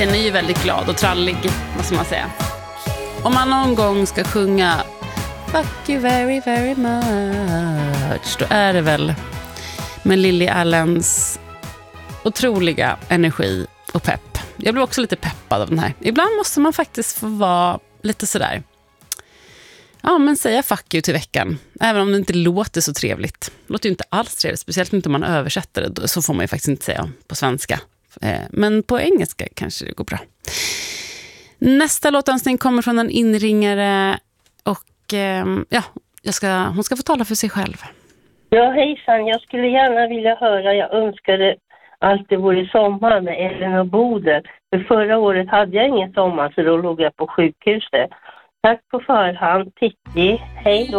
Den är ju väldigt glad och trallig, måste man säga. Om man någon gång ska sjunga Fuck you very, very much, då är det väl med Lily Allens otroliga energi och pepp. Jag blev också lite peppad av den här. Ibland måste man faktiskt få vara lite sådär. Ja, men säga fuck you till veckan. Även om det inte låter så trevligt. Det låter ju inte alls trevligt. Speciellt inte om man översätter det. Så får man ju faktiskt inte säga på svenska. Men på engelska kanske det går bra. Nästa låtönskning kommer från en inringare. Och ja, hon ska få tala för sig själv. Ja, hejsan. Jag skulle gärna vilja höra. Jag önskade allt det vore sommar med Ellen och Bodil. För förra året hade jag ingen sommar, så då låg jag på sjukhuset. Tack på förhand, Titti. Hej då.